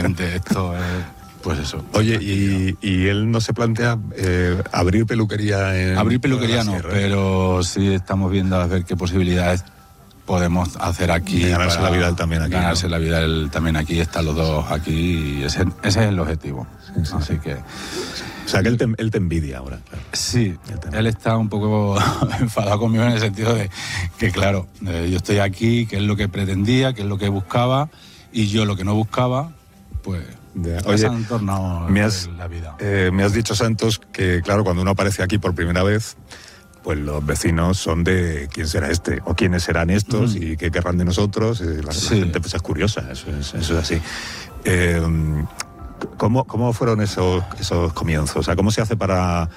efectivamente, esto es... Pues eso. Oye, ¿y él no se plantea abrir peluquería en... Abrir peluquería no, pero sí estamos viendo a ver qué posibilidades podemos hacer aquí. De ganarse la vida él también aquí. Ganarse la vida él también aquí, están los dos aquí, y ese es el objetivo. Sí. Así que... O sea, que él te envidia ahora. Claro. Sí, él está un poco enfadado conmigo en el sentido de que, claro, yo estoy aquí, que es lo que pretendía, que es lo que buscaba, y yo lo que no buscaba, pues... Oye, han tornado la vida. Me has dicho, Santos, que claro, cuando uno aparece aquí por primera vez, pues los vecinos son de quién será este, o quiénes serán estos, y qué querrán de nosotros. La gente pues es curiosa, eso es así. ¿Cómo fueron esos comienzos? O sea, ¿cómo se hace para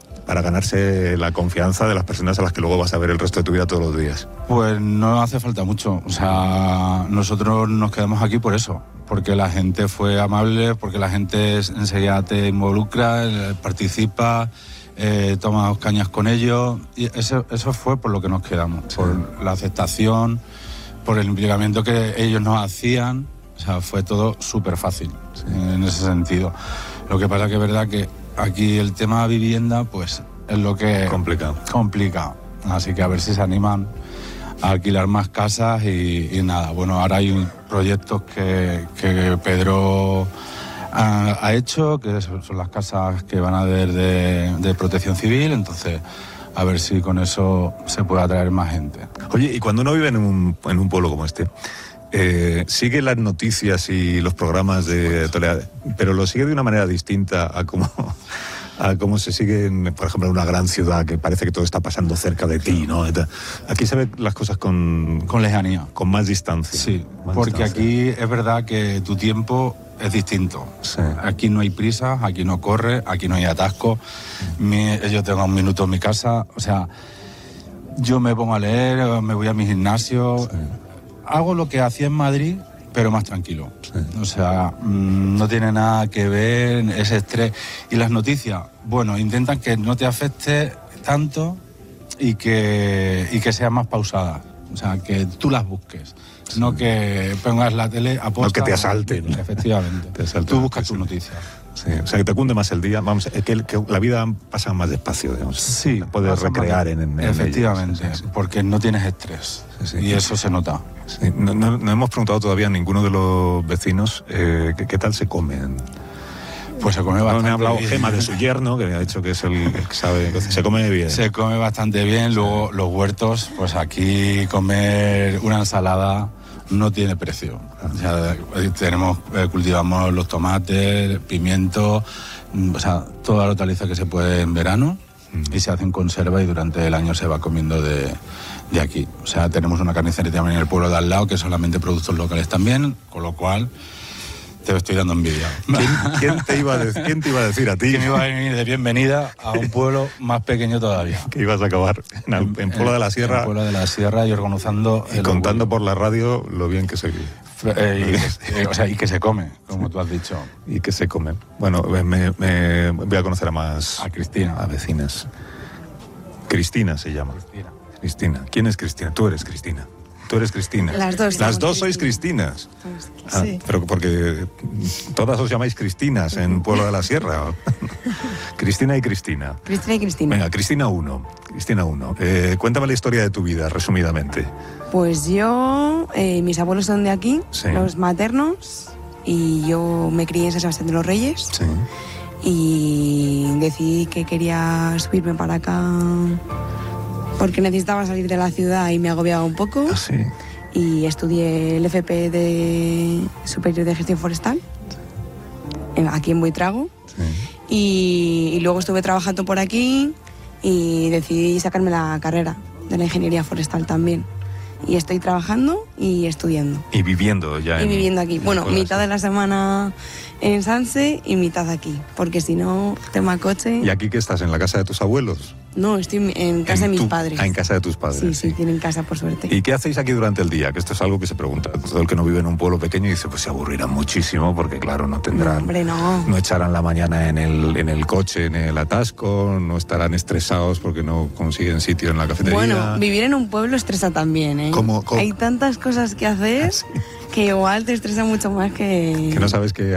ganarse la confianza de las personas a las que luego vas a ver el resto de tu vida todos los días? Pues no hace falta mucho. O sea, nosotros nos quedamos aquí por eso, porque la gente fue amable, porque la gente enseguida te involucra, participa, toma cañas con ellos, y eso fue por lo que nos quedamos, por la aceptación, por el implicamiento que ellos nos hacían. O sea, fue todo súper fácil en ese sentido. Lo que pasa que es verdad que aquí el tema vivienda, pues es lo que... Complicado. Así que a ver si se animan a alquilar más casas y nada. Bueno, ahora hay proyectos que Pedro ha hecho, que son las casas que van a haber de protección civil, entonces a ver si con eso se puede atraer más gente. Oye, y cuando uno vive en un pueblo como este, sigue las noticias y los programas de Toledo, pero lo sigue de una manera distinta a cómo se sigue, por ejemplo, en una gran ciudad que parece que todo está pasando cerca de ti, ¿no? Aquí se ven las cosas con lejanía, con más distancia. Sí, porque aquí es verdad que tu tiempo es distinto. Sí. Aquí no hay prisa, aquí no corre, aquí no hay atasco. Yo tengo un minuto en mi casa, o sea, yo me pongo a leer, me voy a mi gimnasio, hago lo que hacía en Madrid, pero más tranquilo. Sí. O sea, no tiene nada que ver ese estrés. Y las noticias, bueno, intentan que no te afecte tanto y que sean más pausadas. O sea, que tú las busques. Sí. No que pongas la tele a posta. No que te asalten. Efectivamente. Tú buscas tus noticias. Sí, o sea, que te cunde más el día. Vamos, es que la vida pasa más despacio, digamos. Sí. Puedes recrear en efectivamente, ella, sí. Porque no tienes estrés. Sí. Y eso se nota. Sí. No hemos preguntado todavía a ninguno de los vecinos qué tal se comen. Pues se come bastante bien. Me ha hablado Gema de su yerno, que me ha dicho que es el que sabe. Se come bien. Se come bastante bien. Luego los huertos, pues aquí comer una ensalada no tiene precio. O sea, cultivamos los tomates, pimientos, o sea, toda la hortaliza que se puede en verano, y se hace en conserva y durante el año se va comiendo de aquí. O sea, tenemos una carnicería también en el pueblo de al lado que es solamente productos locales también, con lo cual te estoy dando envidia. ¿Quién te iba a decir a ti? Que me iba a venir de bienvenida a un pueblo más pequeño todavía. Que ibas a acabar en Puebla de la Sierra. En Puebla de la Sierra y organizando... Y contando por la radio lo bien que se vive. O sea, y que se come, como tú has dicho. Y que se come. Bueno, me voy a conocer a Cristina. A vecinas. Cristina se llama. Cristina. ¿Quién es Cristina? Tú eres Cristina. Tú eres Cristina. Las dos sois Cristinas. Sí. Pero porque todas os llamáis Cristinas en Pueblo de la Sierra. Cristina y Cristina. Cristina y Cristina. Venga, Cristina 1. Cuéntame la historia de tu vida, resumidamente. Pues yo, mis abuelos son de aquí, los maternos, y yo me crié en San Sebastián de los Reyes. Sí. Y decidí que quería subirme para acá porque necesitaba salir de la ciudad y me agobiaba un poco. ¿Ah, sí? Y estudié el FP de Superior de Gestión Forestal, aquí en Buitrago. Sí. Y luego estuve trabajando por aquí y decidí sacarme la carrera de la Ingeniería Forestal también. Y estoy trabajando y estudiando. Y viviendo ya. Y viviendo aquí. Bueno, mitad de la semana en Sanse y mitad aquí, porque si no, tema coche. ¿Y aquí qué estás? ¿En la casa de tus abuelos? No, estoy en casa de mis padres. En casa de tus padres. Sí, tienen casa, por suerte. ¿Y qué hacéis aquí durante el día? Que esto es algo que se pregunta. Todo el que no vive en un pueblo pequeño dice, pues se aburrirán muchísimo, porque claro, no tendrán... No, hombre, no. No echarán la mañana en el coche, en el atasco, no estarán estresados porque no consiguen sitio en la cafetería. Bueno, vivir en un pueblo estresa también, ¿eh? ¿Cómo? Hay tantas cosas que hacer... ¿Ah, sí? Que igual te estresa mucho más que... Que no sabes